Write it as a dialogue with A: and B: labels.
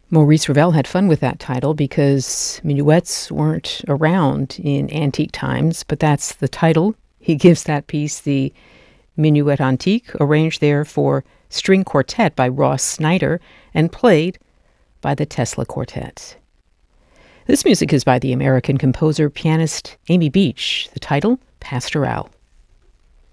A: Maurice Ravel had fun with that title because minuets weren't around in antique times, but that's the title. He gives that piece the Minuet Antique, arranged there for string quartet by Ross Snyder and played by the Tesla Quartet. This music is by the American composer pianist Amy Beach. The title, Pastoral.